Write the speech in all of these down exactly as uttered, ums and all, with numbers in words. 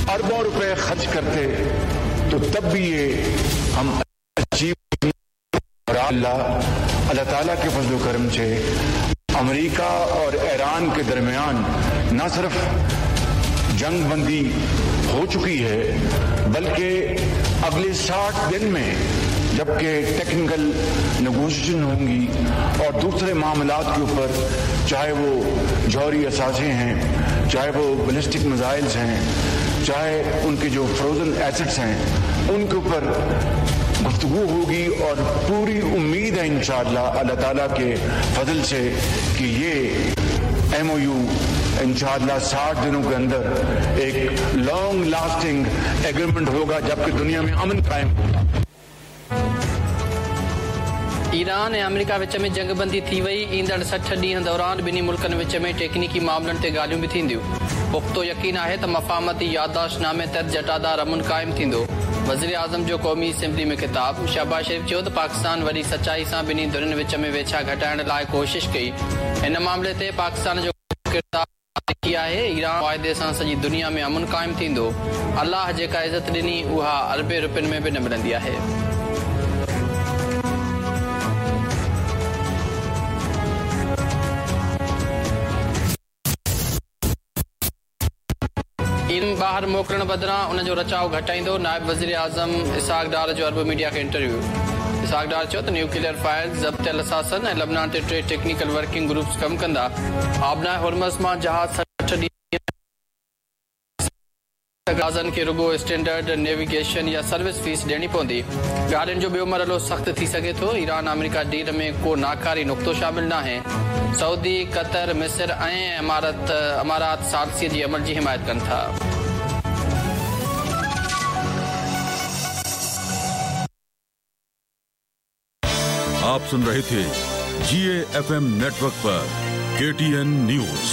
अरबों रुपए खर्च करते तो तब भी ये हम अचीव अल्लाह अल्लाह ताला के फजल करम से अमेरिका और ईरान के दरमियान न सिर्फ जंग बंदी हो चुकी है बल्कि अगले साठ दिन में जबकि टेक्निकल नेगोशिएशन होंगी और दूसरे मामलात के ऊपर चाहे वो जौहरी असासे हैं, चाहे वो बैलिस्टिक मिसाइल्स हैं, चाहे उनके जो फ्रोजन एसेट्स हैं उनके ऊपर गुफ्तगू होगी और पूरी उम्मीद है इंशाअल्लाह अल्लाह ताला के फजल से कि ये एमओयू इंशाअल्लाह साठ दिनों के अंदर एक लॉन्ग लास्टिंग एग्रीमेंट होगा जबकि दुनिया में अमन कायम होगा। ईरान ऐं अमेरिका विच में जंगबंदी थी वई। ईंदड़ सठ ॾींहं दौरान ॿिन्ही मुल्कनि विच में टेक्निकी मामलनि ते ॻाल्हियूं बि थींदियूं। पुख्तो यकीन आहे त मफ़ाहमती याददाश्तनामे तहत जटादार अमन क़ाइमु थींदो। वज़ीर आज़म जो क़ौमी असेंबली में ख़िताब। शहबाज शरीफ़ चयो त पाकिस्तान वरी सचाई सां ॿिन्ही धुरियुनि विच में वेछा घटाइण लाइ कोशिश कई। हिन मामले ते पाकिस्तान जो किरदारु लिखी आहे। ईरान मुआहिदे सां सॼी दुनिया में अमन क़ाइमु थींदो। अलाह जेका इज़त ॾिनी उहा अरबे रुपयनि में बि न मिलंदी आहे। ईरान ॿाहिरि मोकिलण बदिरां उन जो रचाव घटाईंदो। नायब वज़ीर आज़म इसहाक डार जो अरब मीडिया खे इंटरव्यू। इसहाक डार चयो त न्यूक्लियर फाइल्स ज़ब्तियल असासन ऐं लबनान ते टे टेक्निकल वर्किंग ग्रुप्स कमु कंदा। आबना हॉर्मज़ मां जहाज सठ ॾींहं जहाज़नि खे रुगो स्टैंडर्ड नेविगेशन या सर्विस फीस ॾियणी पवंदी। गाॾियुनि जो ॿियो मरहलो सख़्तु थी सघे थो। ईरान अमेरिका डील में को नाकारी नुक़्तो शामिल न आहे। सऊदी, कतर, मिस्र ऐं अमारत अमारात सालसीअ जी अमल जी हिमायत कनि था। आप सुन रहे थे जीए एफएम नेटवर्क पर केटीएन न्यूज।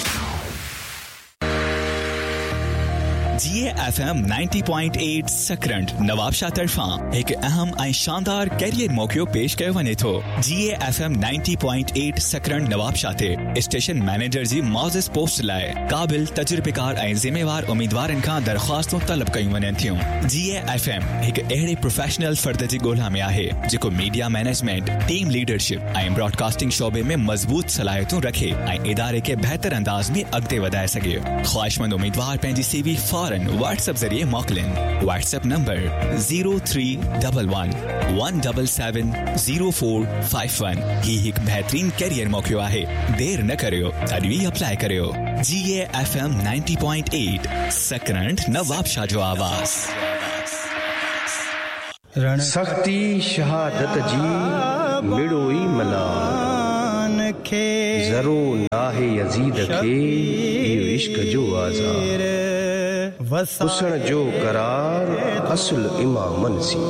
जीए एफएम नब्बे पॉइंट आठ सकरंट नवाबशाह तरफा एक अहम ऐं शानदार कैरियर मौक़ो पेश कयो वञे थो। जीए एफएम नब्बे पॉइंट आठ सकरंट नवाबशाह ते स्टेशन मैनेजर जी मौज़िस पोस्ट लाइ क़ाबिल तजुर्बेकार ऐं ज़िम्मेवार उम्मीदवारनि खां दरख़्वास्तूं तलब कयूं वञनि थियूं। जीए एफएम हिकु अहिड़े प्रोफेशनल फर्द जी ॻोल्हा में आहे जेको मीडिया मैनेजमेंट, टीम लीडरशिप ऐं ब्रॉडकास्टिंग शोबे में मज़बूत सलाहियतूं रखे ऐं इदारे खे बहितर अंदाज़ में अॻिते वधाए सघे। ख़्वाहिशमंद उम्मीदवार पंहिंजी सीवी व्हाट्सएप जरिए मोकलिन। व्हाट्सएप नंबर जीरो three double one one double seven जीरो फोर फाइव वन। ही एक बेहतरीन कैरियर मौक़ो आहे। देर न करियो, अॼु ही अप्लाई करियो। जीए एफएम नब्बे पॉइंट आठ सकरंट नवाबशाह जो आवाज़। सख्ती शहादत जी मिड़ोई मलान खे ज़रूर नाहे यज़ीद खे इहो इश्क जो आज़ार हुस्न जो करार असुल इमामन सी।